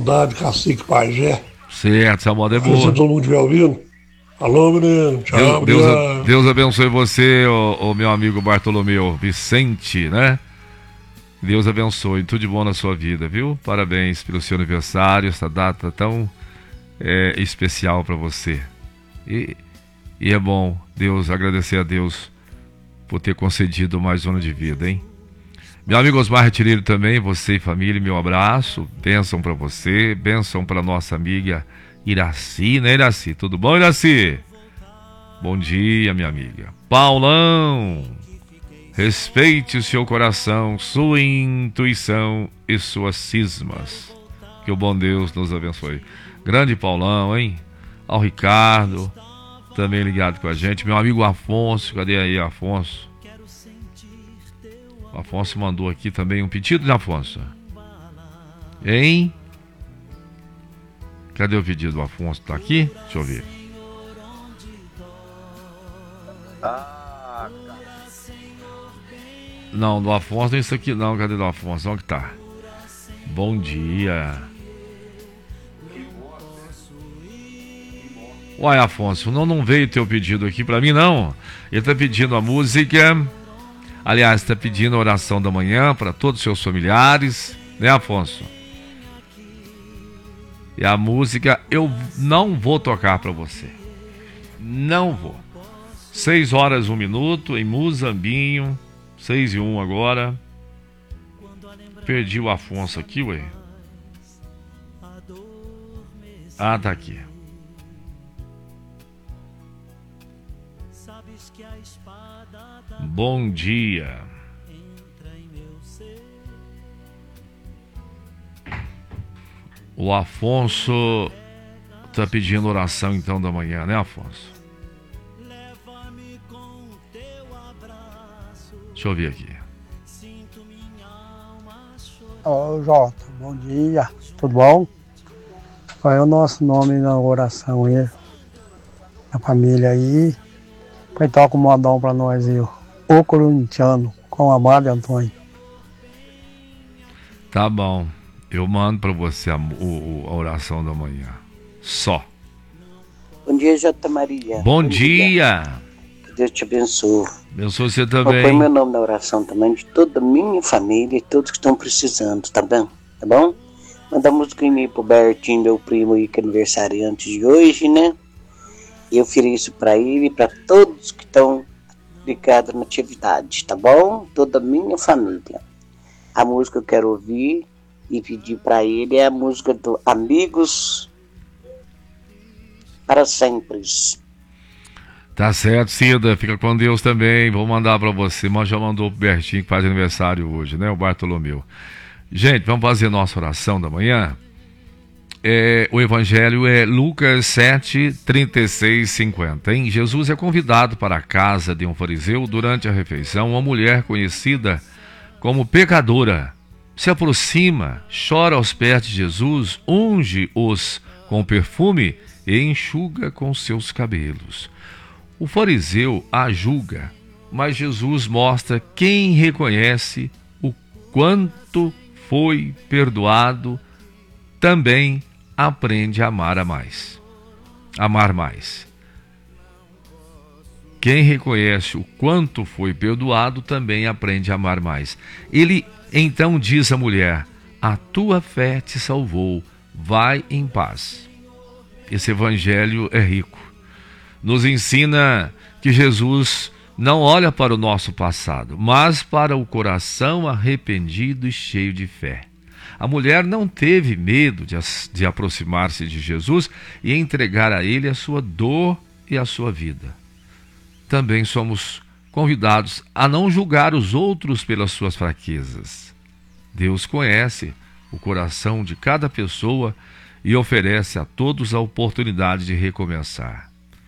faculdade, Cacique Pajé. Certo, essa moda é Se todo boa. mundo estiver ouvindo. Alô, menino. Tchau, Deus abençoe você, o meu amigo Bartolomeu Vicente, né? Deus abençoe, tudo de bom na sua vida, viu? Parabéns pelo seu aniversário, essa data tão especial para você. E é bom agradecer a Deus por ter concedido mais um ano de vida, hein? Meu amigo Osmar Retireiro também, você e família, meu abraço, bênção para você, bênção para nossa amiga Iraci, né, Iraci? Tudo bom, Iraci? Bom dia, minha amiga. Paulão, respeite o seu coração, sua intuição e suas cismas. Que o bom Deus nos abençoe. Grande Paulão, hein? Ao Ricardo, também ligado com a gente. Meu amigo Afonso, cadê aí, Afonso? O Afonso mandou aqui também um pedido, né, Afonso? Hein? Cadê o pedido do Afonso? Tá aqui? Deixa eu ver. Não, do Afonso não é isso aqui não. Cadê do Afonso? Onde que tá? Bom dia. Uai, Afonso, não veio teu pedido aqui pra mim, não. Ele tá pedindo a música. Aliás, está pedindo a oração da manhã para todos os seus familiares, né, Afonso? E a música eu não vou tocar para você. Não vou. 6 horas 1 minuto em Muzambinho. 6 e 1 agora. Perdi o Afonso aqui, ué. Ah, tá aqui. Bom dia. O Afonso tá pedindo oração então da manhã, né, Afonso? Deixa eu ver aqui. Ô, Jota, bom dia. Tudo bom? Qual é o nosso nome na oração aí? A família aí. Põe toca um modão pra nós aí, o corintiano, com o amado Antônio. Tá bom. Eu mando pra você a oração da manhã. Só. Bom dia, Jota Maria. Bom dia. Que Deus te abençoe. Abençoe você Põe também. meu nome na oração também, de toda a minha família e todos que estão precisando, tá bom? Tá bom? Manda música em mim pro Bertinho, meu primo aí, que é aniversariante de hoje, né? E eu ofereço pra ele e pra todos que estão ligados na atividade, tá bom? Toda a minha família. A música que eu quero ouvir e pedir pra ele é a música do Amigos para Sempre. Tá certo, Cida. Fica com Deus também. Vou mandar pra você. Mas já mandou pro Bertinho, que faz aniversário hoje, né? O Bartolomeu. Gente, vamos fazer nossa oração da manhã. O evangelho é Lucas 7, 36, 50. Hein? Jesus é convidado para a casa de um fariseu durante a refeição. Uma mulher conhecida como pecadora se aproxima, chora aos pés de Jesus, unge-os com perfume e enxuga com seus cabelos. O fariseu a julga, mas Jesus mostra quem reconhece o quanto foi perdoado também aprende a amar mais. Quem reconhece o quanto foi perdoado também aprende a amar mais. Ele então diz à mulher: a tua fé te salvou, vai em paz. Esse evangelho é rico. Nos ensina que Jesus não olha para o nosso passado, mas para o coração arrependido e cheio de fé. A mulher não teve medo de aproximar-se de Jesus e entregar a ele a sua dor e a sua vida. Também somos convidados a não julgar os outros pelas suas fraquezas. Deus conhece o coração de cada pessoa e oferece a todos a oportunidade de recomeçar.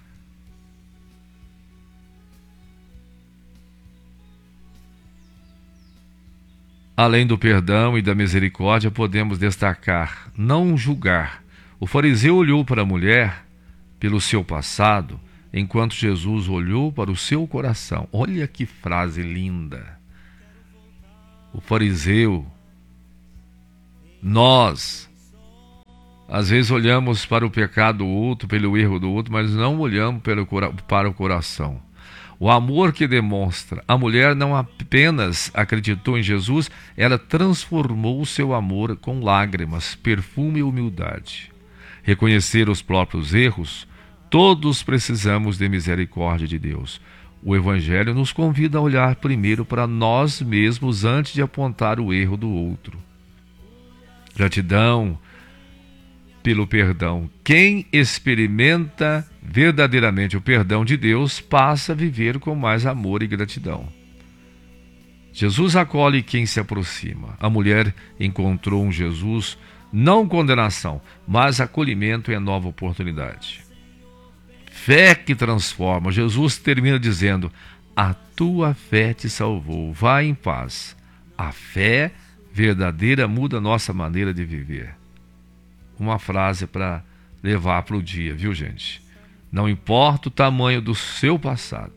Além do perdão e da misericórdia, podemos destacar não julgar. O fariseu olhou para a mulher pelo seu passado, enquanto Jesus olhou para o seu coração. Olha que frase linda. O fariseu, nós Às vezes olhamos para o pecado do outro, pelo erro do outro, mas não olhamos para o coração. O amor que demonstra. A mulher não apenas acreditou em Jesus, ela transformou o seu amor com lágrimas, perfume e humildade. Reconhecer os próprios erros. Todos precisamos de misericórdia de Deus. O Evangelho nos convida a olhar primeiro para nós mesmos antes de apontar o erro do outro. Gratidão pelo perdão. Quem experimenta verdadeiramente o perdão de Deus passa a viver com mais amor e gratidão. Jesus acolhe quem se aproxima. A mulher encontrou um Jesus, não condenação, mas acolhimento e nova oportunidade. Fé que transforma. Jesus termina dizendo: a tua fé te salvou, vai em paz. A fé verdadeira muda a nossa maneira de viver. Uma frase para levar para o dia, viu, gente? Não importa o tamanho do seu passado.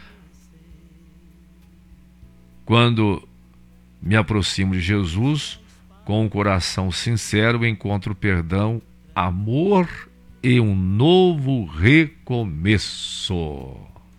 Quando me aproximo de Jesus, com um coração sincero, encontro perdão, amor e um novo recomeço.